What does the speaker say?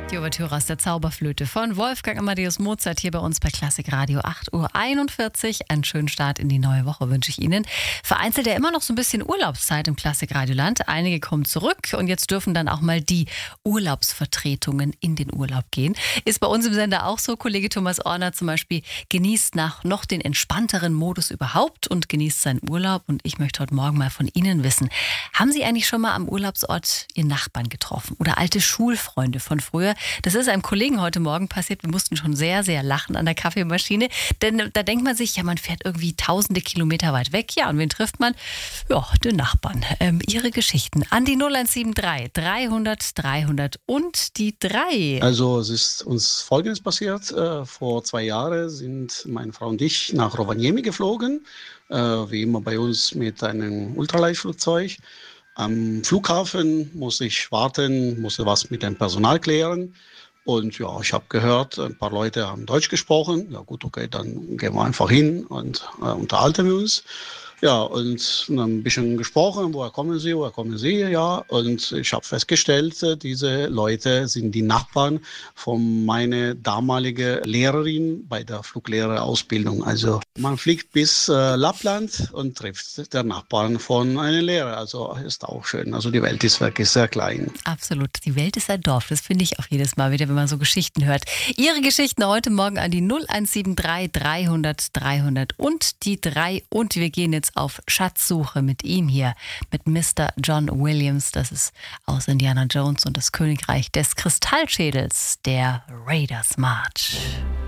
Die Ouvertüre aus der Zauberflöte von Wolfgang Amadeus Mozart hier bei uns bei Klassik Radio 8:41 Uhr. Einen schönen Start in die neue Woche wünsche ich Ihnen. Vereinzelt ja immer noch so ein bisschen Urlaubszeit im Klassik Radioland. Einige kommen zurück und jetzt dürfen dann auch mal die Urlaubsvertretungen in den Urlaub gehen. Ist bei uns im Sender auch so. Kollege Thomas Orner zum Beispiel genießt noch den entspannteren Modus überhaupt und genießt seinen Urlaub. Und ich möchte heute Morgen mal von Ihnen wissen, haben Sie eigentlich schon mal am Urlaubsort Ihren Nachbarn getroffen oder alte Schulfreunde von früher? Das ist einem Kollegen heute Morgen passiert. Wir mussten schon sehr, sehr lachen an der Kaffeemaschine. Denn da denkt man sich, ja, man fährt irgendwie tausende Kilometer weit weg. Ja, und wen trifft man? Ja, den Nachbarn. Ihre Geschichten an die 0173 300 300 und die 3. Also es ist uns Folgendes passiert. Vor 2 Jahren sind meine Frau und ich nach Rovaniemi geflogen. Wie immer bei uns mit einem Ultraleichtflugzeug. Am Flughafen musste ich warten, musste was mit dem Personal klären. Und ja, ich habe gehört, ein paar Leute haben Deutsch gesprochen. Ja gut, okay, dann gehen wir einfach hin und unterhalten wir uns. Ja, und ein bisschen gesprochen, woher kommen Sie, ja. Und ich habe festgestellt, diese Leute sind die Nachbarn von meiner damaligen Lehrerin bei der Fluglehrerausbildung. Also man fliegt bis Lappland und trifft der Nachbarn von einem Lehrer. Also ist auch schön. Also die Welt ist wirklich sehr klein. Absolut. Die Welt ist ein Dorf. Das finde ich auch jedes Mal wieder, wenn man so Geschichten hört. Ihre Geschichten heute Morgen an die 0173 300 300 und die 3. Und wir gehen jetzt auf Schatzsuche mit ihm hier, mit Mr. John Williams. Das ist aus Indiana Jones und das Königreich des Kristallschädels, der Raiders March.